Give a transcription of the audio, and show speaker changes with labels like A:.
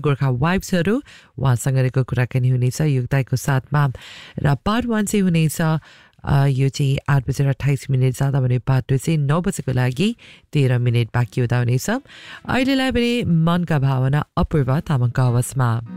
A: गोर्खा वाइब्सहरू उहाँसँग रहेको कुराकानी हुनेछ योगदायको साथमा र पार्ट 1 चाहिँ हुनेछ यो चाहिँ 8:28 जाँदा भने पार्ट 2 चाहिँ 9 बजेको लागि 13 मिनेट बाँकी हुँदा हुनेछ अहिलेलाई पनि मनका भावना अपूर्व तामाङको आवाजमा